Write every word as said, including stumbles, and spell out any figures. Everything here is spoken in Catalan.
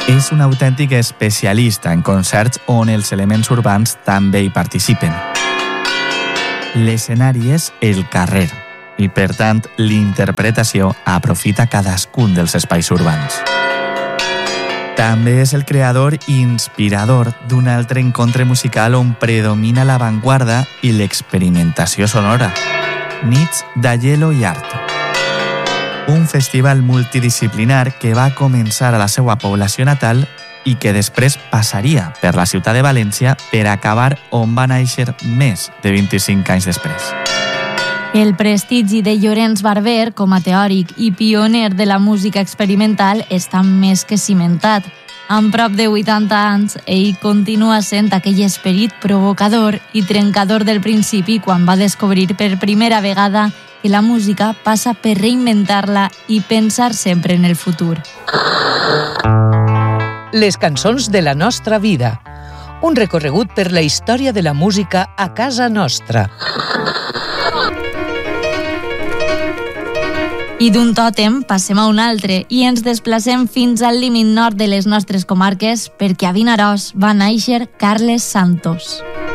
És un autèntic especialista en concerts on els elements urbans també hi participen. L'escenari és el carrer i, per tant, l'interpretació aprofita cadascun dels espais urbans. També és el creador i inspirador d'un altre encontre musical on predomina l'avantguarda i l'experimentació sonora. Nits de Hielo i Art. Un festival multidisciplinar que va començar a la seva població natal i que després passaria per la ciutat de València per acabar on va néixer més de vint-i-cinc anys després. El prestigi de Llorenç Barber com a teòric i pioner de la música experimental està més que cimentat. Amb prop de vuitanta anys, ell continua sent aquell esperit provocador i trencador del principi quan va descobrir per primera vegada que la música passa per reinventar-la i pensar sempre en el futur. Les cançons de la nostra vida. Un recorregut per la història de la música a casa nostra. I d'un tòtem passem a un altre i ens desplacem fins al límit nord de les nostres comarques perquè a Vinaròs va néixer Carles Santos.